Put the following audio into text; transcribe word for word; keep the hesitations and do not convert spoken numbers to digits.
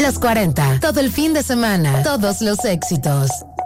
Los cuarenta, todo el fin de semana, todos los éxitos.